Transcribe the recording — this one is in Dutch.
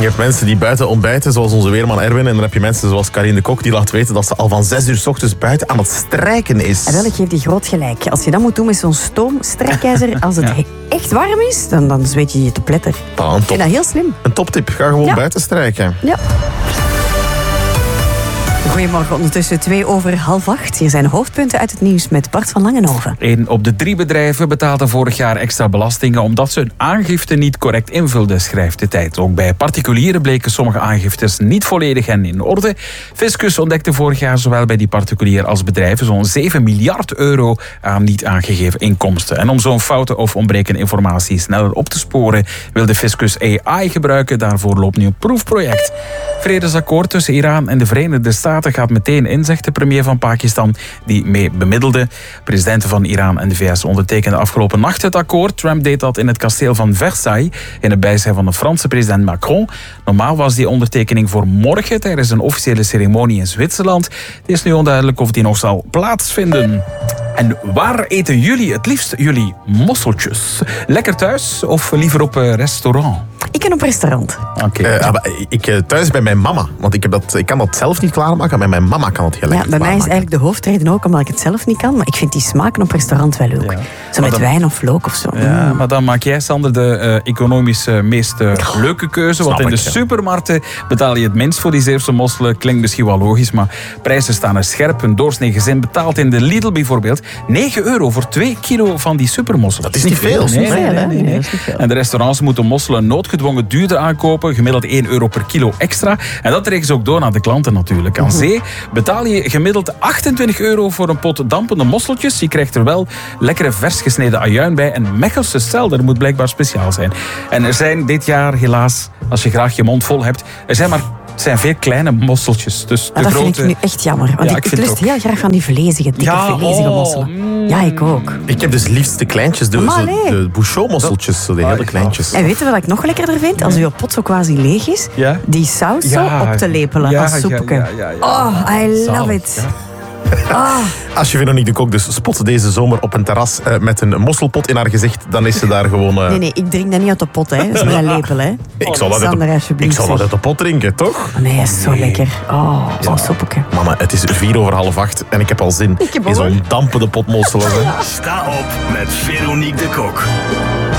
Je hebt mensen die buiten ontbijten, zoals onze weerman Erwin. En dan heb je mensen zoals Karine de Kok, die laat weten dat ze al van 6 uur 's ochtends buiten aan het strijken is. En wel, ik geef die groot gelijk. Als je dat moet doen met zo'n stoomstrijkijzer, als het echt warm is, dan zweet je je te pletter. Ik vind dat heel slim. Een toptip, ga gewoon buiten strijken. Ja. Goedemorgen, ondertussen 7:02. Hier zijn de hoofdpunten uit het nieuws met Bart van Langenhoven. 1 op de 3 bedrijven betaalde vorig jaar extra belastingen omdat ze hun aangifte niet correct invulden, schrijft de Tijd. Ook bij particulieren bleken sommige aangiftes niet volledig en in orde. Fiscus ontdekte vorig jaar zowel bij die particulier als bedrijven zo'n 7 miljard euro aan niet aangegeven inkomsten. En om zo'n foute of ontbrekende informatie sneller op te sporen, wil de Fiscus AI gebruiken. Daarvoor loopt nu een proefproject. Vredesakkoord tussen Iran en de Verenigde Staten gaat meteen in, zegt de premier van Pakistan, die mee bemiddelde. Presidenten van Iran en de VS ondertekenden afgelopen nacht het akkoord. Trump deed dat in het kasteel van Versailles, in het bijzijn van de Franse president Macron. Normaal was die ondertekening voor morgen tijdens een officiële ceremonie in Zwitserland. Het is nu onduidelijk of die nog zal plaatsvinden. En waar eten jullie het liefst jullie mosseltjes? Lekker thuis of liever op restaurant? Ik ken op restaurant. Ik thuis bij mijn mama. Want ik kan dat zelf niet klaarmaken, maar mijn mama kan het heel lekker Bij mij is klaarmaken. eigenlijk de hoofdreden ook omdat ik het zelf niet kan. Maar ik vind die smaken op restaurant wel leuk. Zo met wijn of look of zo. Ja, maar dan maak jij, Sander, de economisch meest leuke keuze. Want in de supermarkten betaal je het minst voor die Zeeuwse mosselen. Klinkt misschien wel logisch, maar prijzen staan er scherp. Een doorsnee gezin betaalt in de Lidl bijvoorbeeld 9 euro voor 2 kilo van die supermosselen. Dat is niet veel. Nee. En de restaurants moeten mosselen noodgedwongen duurder aankopen. Gemiddeld 1 euro per kilo extra. En dat rekenen ze ook door naar de klanten natuurlijk. Aan zee betaal je gemiddeld 28 euro voor een pot dampende mosseltjes. Je krijgt er wel lekkere vers gesneden ajuin bij. En Mechelse selder moet blijkbaar speciaal zijn. En er zijn dit jaar helaas, als je graag je mond vol hebt, het zijn veel kleine mosseltjes. Dus dat vind ik nu echt jammer. Want ik lust heel graag van die vlezige, dikke vlezige mosselen. Ja, ik ook. Ik heb dus liefst de kleintjes, de Bouchot-mosseltjes, de hele kleintjes. En weet je wat ik nog lekkerder vind? Als je pot zo quasi leeg is, die saus zo op te lepelen als soepje. Oh, I love it. Als je Veronique de Kok dus spot deze zomer op een terras met een mosselpot in haar gezicht, dan is ze daar gewoon... Nee, ik drink dat niet uit de pot, hè. Dat is met een lepel, hè. Ik zal dat uit de pot drinken, toch? Nee, dat is zo lekker. Zo'n soepje. Mama, het is 7:04 en ik heb al zin in zo'n dampende pot mosselen. Sta op met Veronique de Kok.